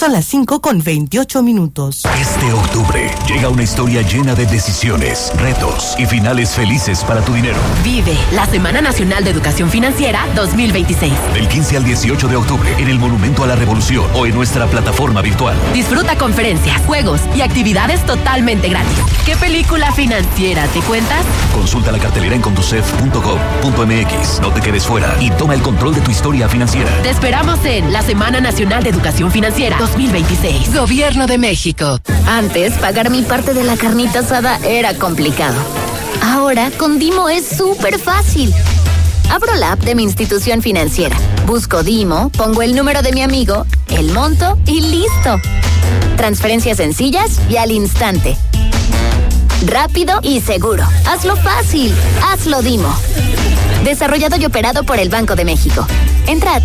Son las 5:28. Este octubre llega una historia llena de decisiones, retos y finales felices para tu dinero. Vive la Semana Nacional de Educación Financiera 2026. Del 15 al 18 de octubre en el Monumento a la Revolución o en nuestra plataforma virtual. Disfruta conferencias, juegos y actividades totalmente gratis. ¿Qué película financiera te cuentas? Consulta la cartelera en conducef.gov.mx. No te quedes fuera y toma el control de tu historia financiera. Te esperamos en la Semana Nacional de Educación Financiera 2026. Gobierno de México. Antes, pagar mi parte de la carnita asada era complicado. Ahora, con Dimo es súper fácil. Abro la app de mi institución financiera, busco Dimo, pongo el número de mi amigo, el monto y listo. Transferencias sencillas y al instante. Rápido y seguro. Hazlo fácil. Hazlo Dimo. Desarrollado y operado por el Banco de México. Entra a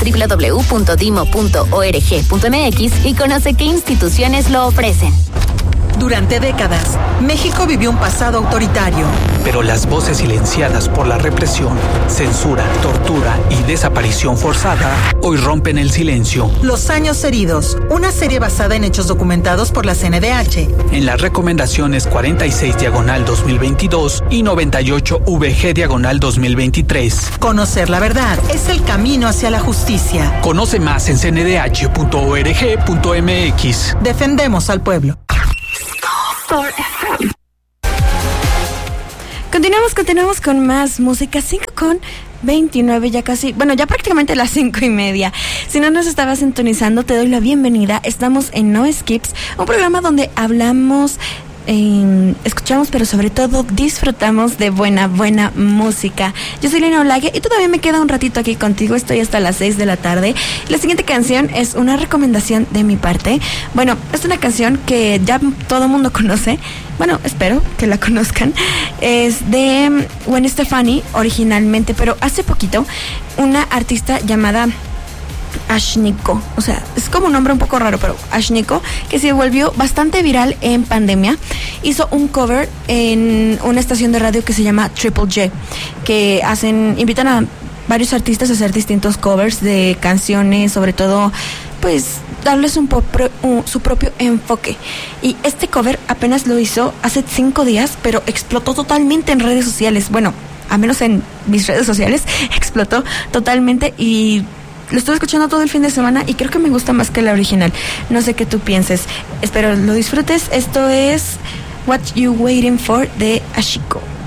www.dimo.org.mx y conoce qué instituciones lo ofrecen. Durante décadas, México vivió un pasado autoritario. Pero las voces silenciadas por la represión, censura, tortura y desaparición forzada hoy rompen el silencio. Los años heridos, una serie basada en hechos documentados por la CNDH. En las recomendaciones 46/2022 y 98/VG/2023. Conocer la verdad es el camino hacia la justicia. Conoce más en cndh.org.mx. Defendemos al pueblo. Continuamos con más música. 5:29, ya casi, bueno, ya prácticamente las 5:30. Si no nos estabas sintonizando, te doy la bienvenida. Estamos en No Skips, un programa donde hablamos, escuchamos, pero sobre todo disfrutamos de buena música. Yo soy Lina Olague y todavía me queda un ratito aquí contigo. Estoy hasta las 6 de la tarde. La siguiente canción es una recomendación de mi parte. Bueno, es una canción que ya todo el mundo conoce. Bueno, espero que la conozcan. Es de Gwen Stefani originalmente, pero hace poquito una artista llamada Ashniko, o sea, es como un nombre un poco raro, pero Ashniko, que se volvió bastante viral en pandemia, hizo un cover en una estación de radio que se llama Triple J, que invitan a varios artistas a hacer distintos covers de canciones, sobre todo, pues, darles su propio enfoque. Y este cover apenas lo hizo hace 5 días, pero explotó totalmente en redes sociales. Bueno, a menos en mis redes sociales, explotó totalmente y lo estuve escuchando todo el fin de semana y creo que me gusta más que la original. No sé qué tú pienses. Espero lo disfrutes. Esto es What You Waiting For de Ashiko.